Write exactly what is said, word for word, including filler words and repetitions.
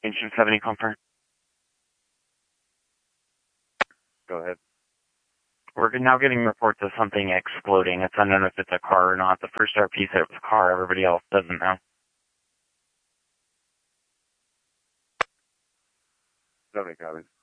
Station seventy, confirm. Go ahead. We're now getting reports of something exploding. It's unknown if it's a car or not. The first R P said it was a car. Everybody else doesn't know. seventy copies.